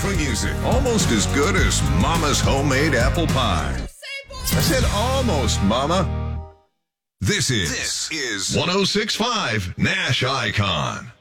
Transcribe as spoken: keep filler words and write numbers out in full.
for music. Almost as good as Mama's homemade apple pie. I said almost, Mama. This is, this is one oh six point five Nash Icon.